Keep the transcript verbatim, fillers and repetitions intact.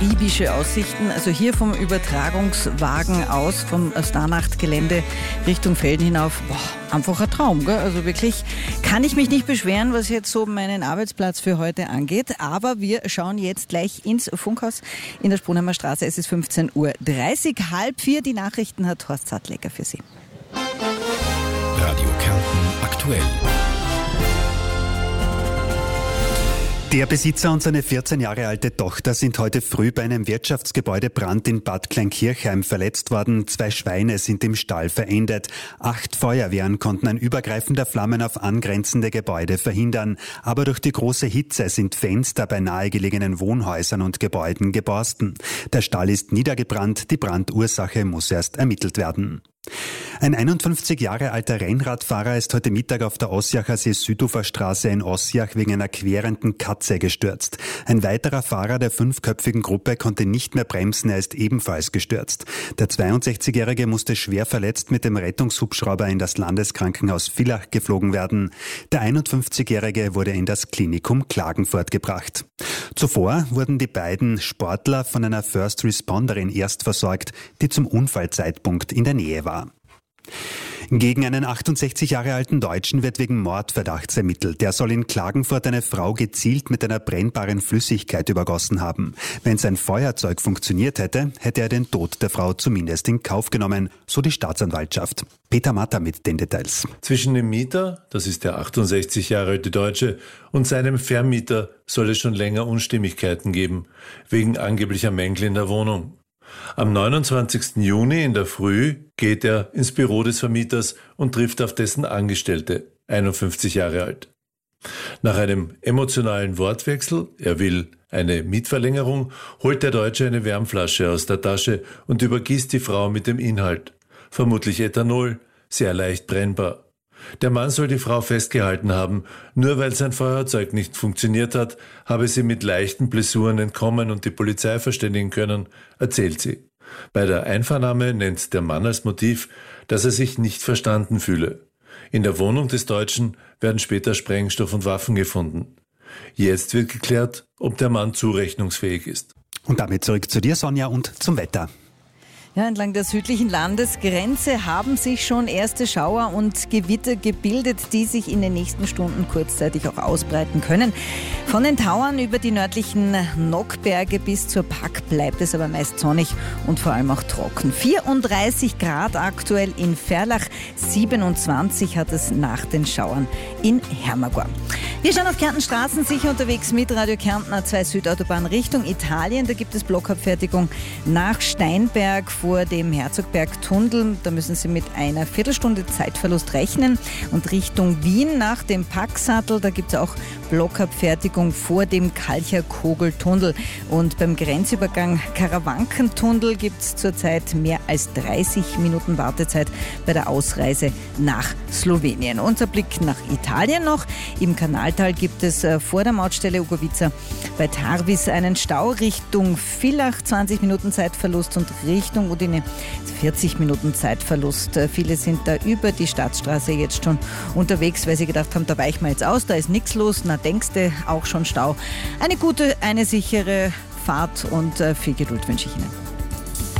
akribische Aussichten. Also hier vom Übertragungswagen aus, vom Starnacht-Gelände Richtung Felden hinauf. Boah, einfach ein Traum, gell? Also wirklich kann ich mich nicht beschweren, was jetzt so meinen Arbeitsplatz für heute angeht. Aber wir schauen jetzt gleich ins Funkhaus in der Sponheimer Straße. Es ist fünfzehn Uhr dreißig, halb vier. Die Nachrichten hat Horst Sattlecker für Sie. Radio Kärnten aktuell. Der Besitzer und seine vierzehn Jahre alte Tochter sind heute früh bei einem Wirtschaftsgebäudebrand in Bad Kleinkirchheim verletzt worden. Zwei Schweine sind im Stall verendet. Acht Feuerwehren konnten ein Übergreifen der Flammen auf angrenzende Gebäude verhindern. Aber durch die große Hitze sind Fenster bei nahegelegenen Wohnhäusern und Gebäuden geborsten. Der Stall ist niedergebrannt. Die Brandursache muss erst ermittelt werden. Ein einundfünfzig Jahre alter Rennradfahrer ist heute Mittag auf der Ossiacher See-Süduferstraße in Ossiach wegen einer querenden Katze gestürzt. Ein weiterer Fahrer der fünfköpfigen Gruppe konnte nicht mehr bremsen, er ist ebenfalls gestürzt. Der zweiundsechzigjährige musste schwer verletzt mit dem Rettungshubschrauber in das Landeskrankenhaus Villach geflogen werden. Der einundfünfzigjährige wurde in das Klinikum Klagenfurt gebracht. Zuvor wurden die beiden Sportler von einer First Responderin erst versorgt, die zum Unfallzeitpunkt in der Nähe war. Gegen einen achtundsechzig Jahre alten Deutschen wird wegen Mordverdachts ermittelt. Der soll in Klagenfurt eine Frau gezielt mit einer brennbaren Flüssigkeit übergossen haben. Wenn sein Feuerzeug funktioniert hätte, hätte er den Tod der Frau zumindest in Kauf genommen, so die Staatsanwaltschaft. Peter Matter mit den Details. Zwischen dem Mieter, das ist der achtundsechzig Jahre alte Deutsche, und seinem Vermieter soll es schon länger Unstimmigkeiten geben, wegen angeblicher Mängel in der Wohnung. Am neunundzwanzigsten Juni in der Früh geht er ins Büro des Vermieters und trifft auf dessen Angestellte, einundfünfzig Jahre alt. Nach einem emotionalen Wortwechsel, er will eine Mietverlängerung, holt der Deutsche eine Wärmflasche aus der Tasche und übergießt die Frau mit dem Inhalt. Vermutlich Ethanol, sehr leicht brennbar. Der Mann soll die Frau festgehalten haben. Nur weil sein Feuerzeug nicht funktioniert hat, habe sie mit leichten Blessuren entkommen und die Polizei verständigen können, erzählt sie. Bei der Einvernahme nennt der Mann als Motiv, dass er sich nicht verstanden fühle. In der Wohnung des Deutschen werden später Sprengstoff und Waffen gefunden. Jetzt wird geklärt, ob der Mann zurechnungsfähig ist. Und damit zurück zu dir, Sonja, und zum Wetter. Ja, entlang der südlichen Landesgrenze haben sich schon erste Schauer und Gewitter gebildet, die sich in den nächsten Stunden kurzzeitig auch ausbreiten können. Von den Tauern über die nördlichen Nockberge bis zur Pack bleibt es aber meist sonnig und vor allem auch trocken. vierunddreißig Grad aktuell in Ferlach, siebenundzwanzig hat es nach den Schauern in Hermagor. Wir schauen auf Kärnten Straßen, sicher unterwegs mit Radio Kärnten A zwei Südautobahn Richtung Italien. Da gibt es Blockabfertigung nach Steinberg vor dem Herzogberg-Tunnel. Da müssen Sie mit einer Viertelstunde Zeitverlust rechnen. Und Richtung Wien nach dem Packsattel, da gibt es auch Blockabfertigung vor dem Kalcher-Kogel-Tunnel. Und beim Grenzübergang Karawankentunnel gibt es zurzeit mehr als dreißig Minuten Wartezeit bei der Ausreise nach Slowenien. Unser Blick nach Italien noch. Im Kanaltal gibt es vor der Mautstelle Ugovica bei Tarvis einen Stau Richtung Villach, zwanzig Minuten Zeitverlust, und Richtung Udine vierzig Minuten Zeitverlust. Viele sind da über die Stadtstraße jetzt schon unterwegs, weil sie gedacht haben, da weichen wir jetzt aus, da ist nichts los. Na, denkste, auch schon Stau. Eine gute, eine sichere Fahrt und viel Geduld wünsche ich Ihnen.